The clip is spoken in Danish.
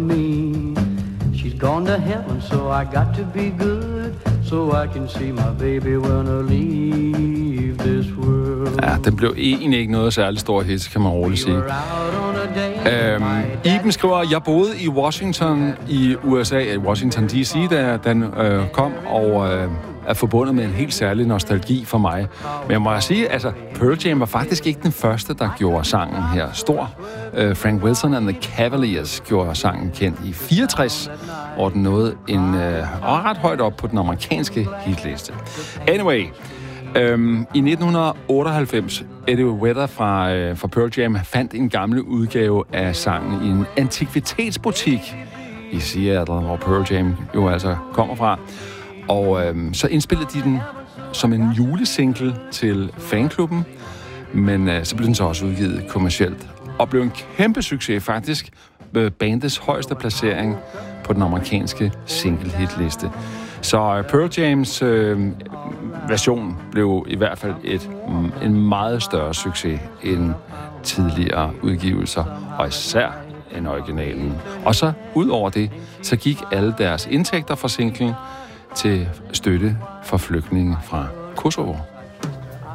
Me, she's gone to heaven, so I got to be good, so I can see my baby when I leave this world. Ja, den blev egentlig ikke noget særligt stort hit, kan man roligt sige. Iben skriver, jeg boede i Washington i USA, i Washington D.C., da den kom, og er forbundet med en helt særlig nostalgi for mig. Men jeg må sige, altså, Pearl Jam var faktisk ikke den første, der gjorde sangen her stor. Frank Wilson and the Cavaliers gjorde sangen kendt i 64, hvor den nåede ret højt op på den amerikanske hitliste. Anyway, i 1998, Eddie Vedder fra Pearl Jam fandt en gammel udgave af sangen i en antikvitetsbutik i Seattle, hvor Pearl Jam jo altså kommer fra. Og så indspillede de den som en julesingle til fanklubben, men så blev den så også udgivet kommercielt. Og blev en kæmpe succes faktisk med bandets højeste placering på den amerikanske single-hitliste. Så Pearl Jams version blev i hvert fald en meget større succes end tidligere udgivelser, og især end originalen. Og så ud over det, så gik alle deres indtægter fra singlen til støtte for flygtninge fra Kosovo.